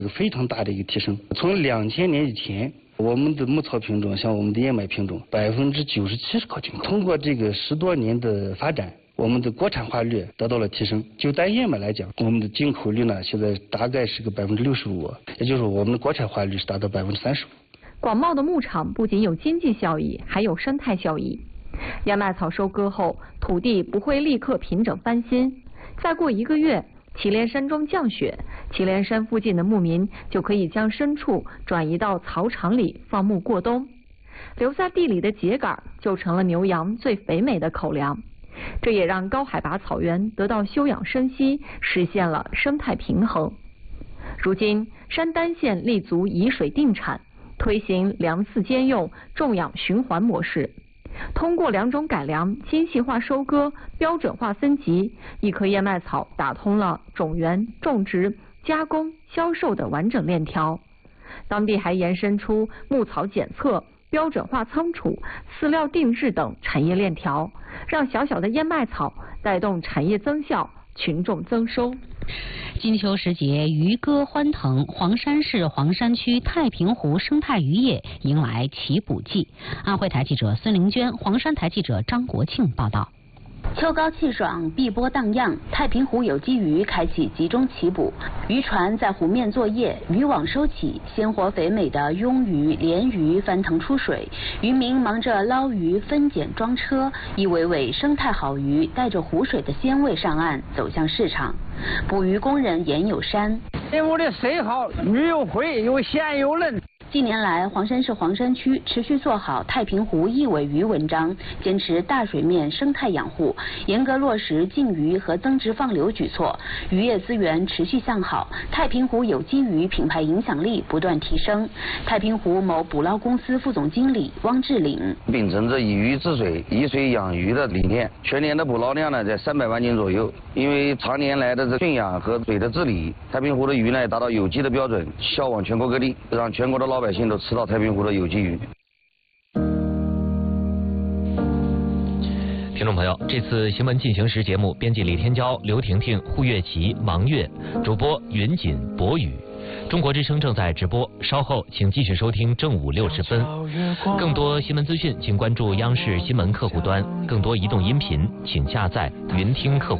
非常大的一个提升。从2000年以前，我们的牧草品种像我们的燕麦品种97%是靠进口。通过这个10多年的发展，我们的国产化率得到了提升。就单燕麦来讲，我们的进口率呢，现在大概是个65%，也就是我们的国产化率是达到35%。 广袤的牧场不仅有经济效益，还有生态效益。燕麦草收割后，土地不会立刻平整翻新，再过1个月，祁连山中降雪，祁连山附近的牧民就可以将牲畜转移到草场里放牧过冬，留在地里的秸秆就成了牛羊最肥美的口粮。这也让高海拔草原得到休养生息，实现了生态平衡。如今，山丹县立足以水定产，推行粮饲兼用、种养循环模式。通过2种改良、精细化收割、标准化分级，一棵燕麦草打通了种源、种植、加工、销售的完整链条。当地还延伸出牧草检测、标准化仓储、饲料定制等产业链条，让小小的燕麦草带动产业增效、群众增收。 金秋时节，渔歌欢腾，黄山市黄山区太平湖生态渔业迎来起补季。安徽台记者孙玲娟，黄山台记者张国庆报道。 秋高气爽，碧波荡漾，太平湖有机鱼开启集中起捕。渔船在湖面作业，渔网收起，鲜活肥美的鳙鱼、鲢鱼翻腾出水，渔民忙着捞鱼、分拣、装车，一尾尾生态好鱼带着湖水的鲜味上岸，走向市场。捕鱼工人严有山， 我的水好，鱼又肥又鲜又嫩。 近年来，黄山市黄山区持续做好太平湖一尾鱼文章，坚持大水面生态养护，严格落实禁渔和增值放流举措，渔业资源持续向好，太平湖有机鱼品牌影响力不断提升。太平湖某捕捞公司副总经理汪志岭， 秉承着以鱼治水、以水养鱼的理念，全年的捕捞量呢在300万斤左右。因为常年来的驯养和水的治理，太平湖的鱼呢达到有机的标准，销往全国各地，让全国的老百姓都吃到太平湖的有机鱼。 听众朋友，这次新闻进行时节目，编辑李天骄、刘婷婷、胡月琪、王月，主播云锦、博宇。中国之声正在直播，稍后请继续收听正午6时分。更多新闻资讯，请关注央视新闻客户端；更多移动音频，请下载云听客户。